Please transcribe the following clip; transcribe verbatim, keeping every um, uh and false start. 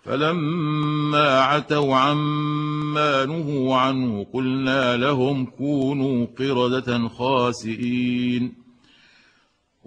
فلما عتوا عما نهوا عنه قلنا لهم كونوا قردة خاسئين